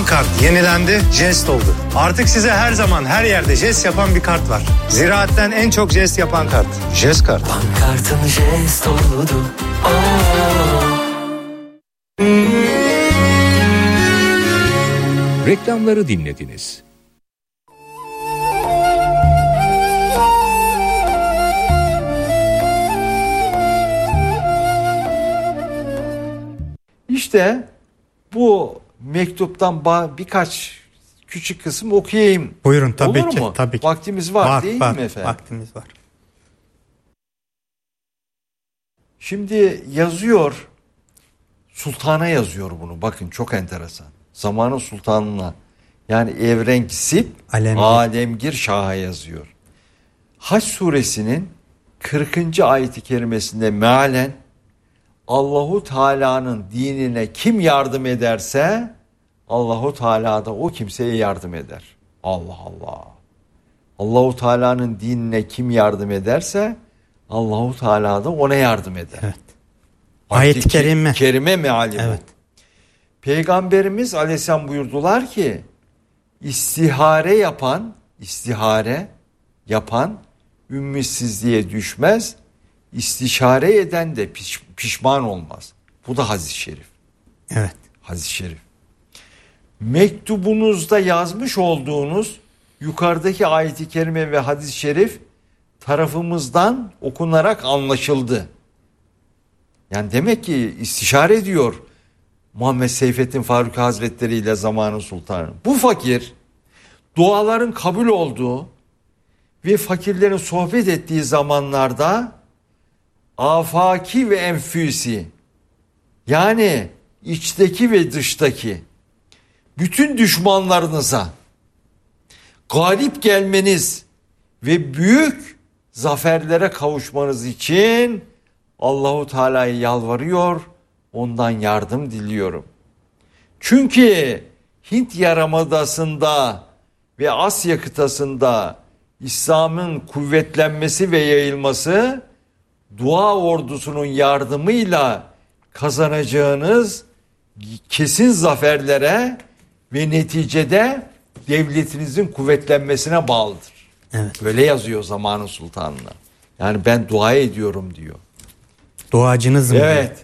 kart yenilendi, jest oldu. Artık size her zaman her yerde jest yapan bir kart var. Ziraat'ten en çok jest yapan kart. Jest kart. Pankartın jest oldu. Reklamları dinlediniz. İşte bu mektuptan birkaç küçük kısım okuyayım. Buyurun, tabii Olur ki. mu? Tabii ki. Vaktimiz var değil mi efendim? Vaktimiz var. Şimdi yazıyor, sultana yazıyor bunu. Bakın çok enteresan. Zamanın sultanına, yani Evrenksip Alemgir Şah'a yazıyor. Hac suresinin 40. ayet-i kerimesinde mealen Allahu Teala'nın dinine kim yardım ederse Allahu Teala da o kimseye yardım eder. Allah Allah. Allahu Teala'nın dinine kim yardım ederse Allahu Teala da ona yardım eder. Evet. Ayet-i kerime meali bu. Evet. Peygamberimiz Aleyhisselam buyurdular ki istihare yapan ümmetsizliğe düşmez, istişare eden de pişman olmaz. Bu da hadis-i şerif. Evet. Hadis-i şerif. Mektubunuzda yazmış olduğunuz yukarıdaki ayet-i kerime ve hadis-i şerif tarafımızdan okunarak anlaşıldı. Yani demek ki istişare ediyor Muhammed Seyfettin Faruk Hazretleri ile zamanın sultanı. Bu fakir duaların kabul olduğu ve fakirlerin sohbet ettiği zamanlarda afaki ve enfüsi, yani içteki ve dıştaki bütün düşmanlarınıza galip gelmeniz ve büyük zaferlere kavuşmanız için Allahu Teala'ya yalvarıyor, ondan yardım diliyorum. Çünkü Hint Yarımadası'nda ve Asya kıtasında İslam'ın kuvvetlenmesi ve yayılması dua ordusunun yardımıyla kazanacağınız kesin zaferlere ve neticede devletinizin kuvvetlenmesine bağlıdır. Evet. Böyle yazıyor zamanın sultanına. Yani ben dua ediyorum diyor. Duacınız mı? Evet.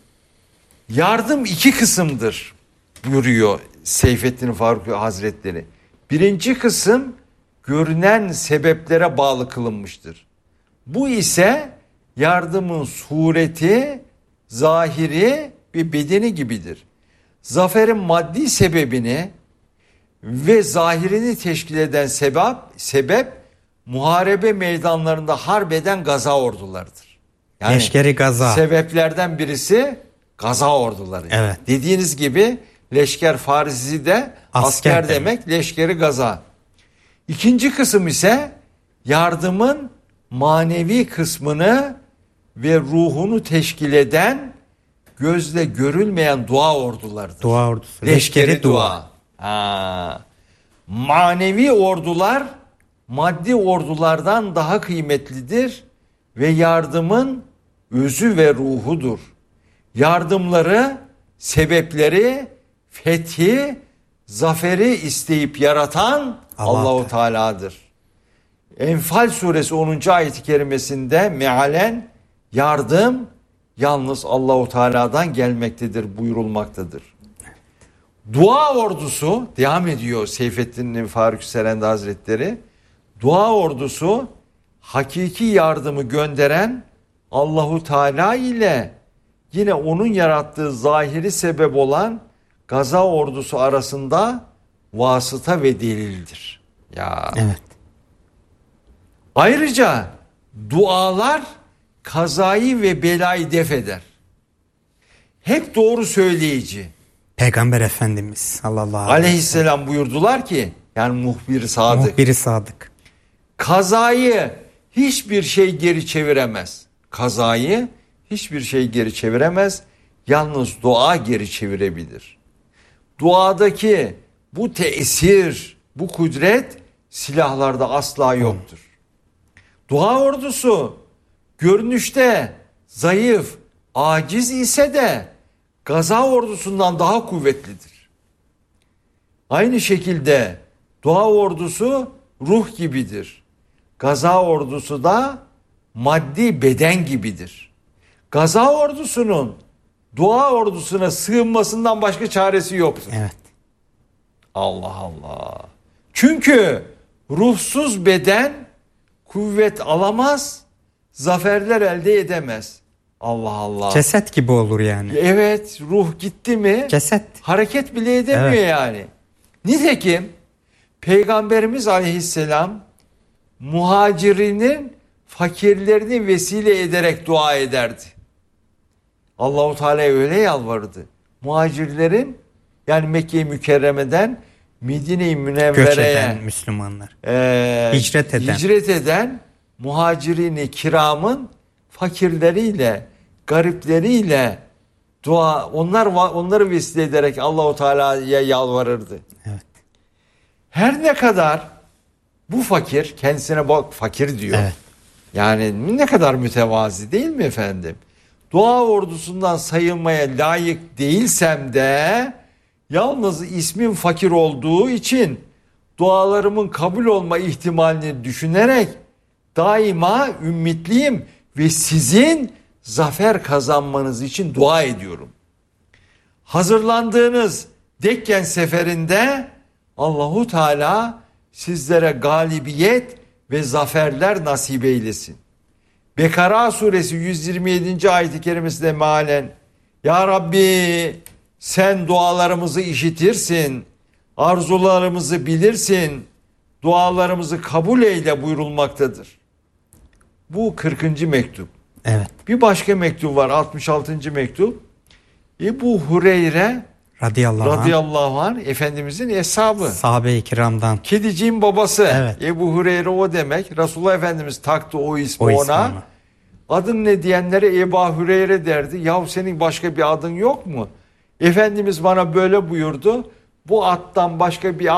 Yardım iki kısımdır buyuruyor Seyfettin Faruk Hazretleri. Birinci kısım görünen sebeplere bağlı kılınmıştır. Bu ise yardımın sureti, zahiri ve bedeni gibidir. Zaferin maddi sebebini ve zahirini teşkil eden sebep muharebe meydanlarında harbeden gaza ordularıdır. Yani leşkeri gaza. Sebeplerden birisi gaza orduları. Evet. Dediğiniz gibi leşker farisi de asker demek, leşkeri gaza. İkinci kısım ise yardımın manevi kısmını ve ruhunu teşkil eden gözle görülmeyen dua ordularıdır. Dua ordusu. Leşkeri dua. Manevi ordular maddi ordulardan daha kıymetlidir ve yardımın özü ve ruhudur. Yardımları, sebepleri, fethi, zaferi isteyip yaratan Allahu Teala'dır. Enfal suresi 10. ayet-i kerimesinde mealen yardım yalnız Allahu Teala'dan gelmektedir buyurulmaktadır. Dua ordusu, devam ediyor Seyfettin Faruk Serend Hazretleri. Dua ordusu hakiki yardımı gönderen Allahu Teala ile yine onun yarattığı zahiri sebep olan gaza ordusu arasında vasıta ve delildir. Ya. Evet. Ayrıca dualar kazayı ve belayı def eder. Hep doğru söyleyici. Peygamber Efendimiz sallallahu aleyhisselam buyurdular ki, yani muhbir-i sadık. Muhbir-i sadık. Kazayı hiçbir şey geri çeviremez. Kazayı hiçbir şey geri çeviremez. Yalnız dua geri çevirebilir. Duadaki bu tesir, bu kudret silahlarda asla yoktur. Dua ordusu görünüşte zayıf, aciz ise de gaza ordusundan daha kuvvetlidir. Aynı şekilde dua ordusu ruh gibidir. Gaza ordusu da maddi beden gibidir. Gaza ordusunun dua ordusuna sığınmasından başka çaresi yoktur. Evet. Allah Allah. Çünkü ruhsuz beden kuvvet alamaz, zaferler elde edemez. Allah Allah. Ceset gibi olur yani. Evet, ruh gitti mi? Ceset. Hareket bile edemiyor Evet. yani. Nitekim Peygamberimiz Aleyhisselam muhacirinin fakirlerini vesile ederek dua ederdi. Allahu Teala'ya öyle yalvardı. Muhacirlerin, yani Mekke-i Mükerreme'den Medine-i Göç Münevvere'ye eden Müslümanlar. hicret eden muhacirin-i kiramın fakirleriyle, garipleriyle onları vesile ederek Allahu Teala'ya yalvarırdı. Evet. Her ne kadar bu fakir, kendisine bak fakir diyor. Evet. Yani ne kadar mütevazi değil mi efendim? Dua ordusundan sayılmaya layık değilsem de yalnız ismim fakir olduğu için dualarımın kabul olma ihtimalini düşünerek daima ümitliyim ve sizin zafer kazanmanız için dua ediyorum. Hazırlandığınız Dekken seferinde Allahu Teala sizlere galibiyet ve zaferler nasip eylesin. Bekara suresi 127. ayet-i kerimesinde mealen Ya Rabbi sen dualarımızı işitirsin, arzularımızı bilirsin, dualarımızı kabul eyle buyurulmaktadır. Bu 40. mektup. Evet. Bir başka mektup var, 66. mektup. Ebu Hureyre radıyallahu anh Efendimizin eshabı. Sahabe-i kiramdan. Kediciğin babası. Evet. Ebu Hureyre o demek. Resulullah Efendimiz taktı o ismi ona. ona. Adın ne diyenlere Ebu Hureyre derdi. Yahu senin başka bir adın yok mu? Efendimiz bana böyle buyurdu. Bu attan başka bir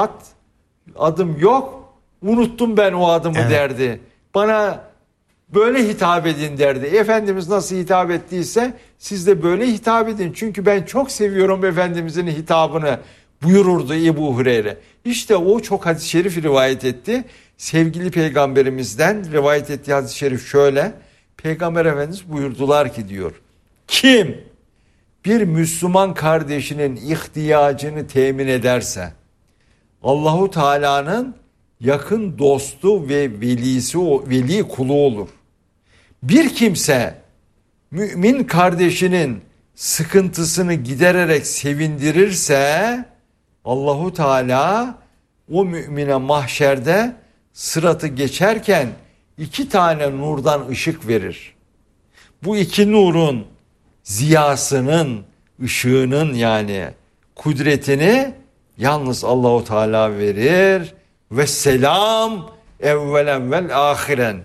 adım yok. Unuttum ben o adımı derdi. Bana böyle hitap edin derdi. Efendimiz nasıl hitap ettiyse siz de böyle hitap edin. Çünkü ben çok seviyorum Efendimizin hitabını buyururdu Ebu Hureyre. İşte o çok hadis-i şerif rivayet etti. Sevgili Peygamberimizden rivayet ettiği hadis-i şerif şöyle. Peygamber Efendimiz buyurdular ki diyor. Kim bir Müslüman kardeşinin ihtiyacını temin ederse Allahu Teala'nın yakın dostu ve veli kulu olur. Bir kimse mümin kardeşinin sıkıntısını gidererek sevindirirse Allahu Teala o mümine mahşerde sıratı geçerken 2 tane nurdan ışık verir. Bu 2 nurun ziyasının, ışığının yani kudretini yalnız Allahu Teala verir. Ve selam evvelen vel ahiren.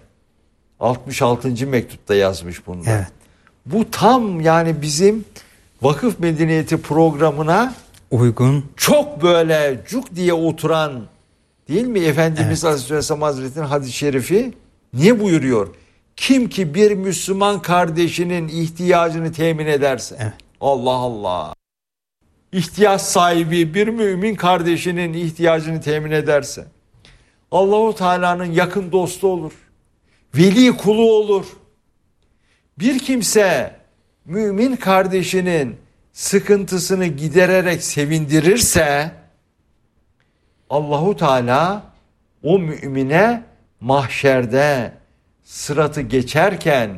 66. mektupta yazmış bunu. Evet. Bu tam yani bizim Vakıf Medeniyeti programına uygun, çok böyle cuk diye oturan değil mi? Efendimiz Aleyhisselam Hazretleri'nin hadis-i şerifi niye buyuruyor? Kim ki bir Müslüman kardeşinin ihtiyacını temin ederse. Evet. Allah Allah. İhtiyaç sahibi bir mümin kardeşinin ihtiyacını temin ederse Allahu Teala'nın yakın dostu olur. Veli kulu olur. Bir kimse mümin kardeşinin sıkıntısını gidererek sevindirirse Allahu Teala o mümine mahşerde sıratı geçerken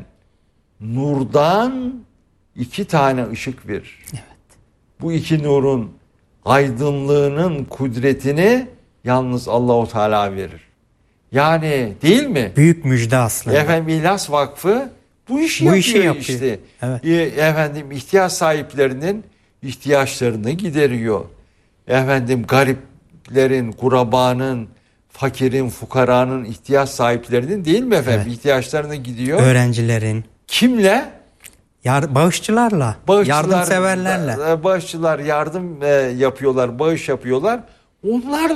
nurdan 2 tane ışık verir. Evet. Bu 2 nurun aydınlığının kudretini yalnız Allahu Teala verir. Yani değil mi? Büyük müjde aslında. Efendim İhlas Vakfı bu işi yapıyor işte. Evet. Efendim ihtiyaç sahiplerinin ihtiyaçlarını gideriyor. Efendim gariplerin, kurabanın, fakirin, fukaranın ihtiyaç sahiplerinin değil mi efendim? Evet. İhtiyaçlarını gidiyor. Öğrencilerin. Kimle? Bağışçılarla. Yardımseverlerle. Bağışçılar yardım yapıyorlar, bağış yapıyorlar. Onlar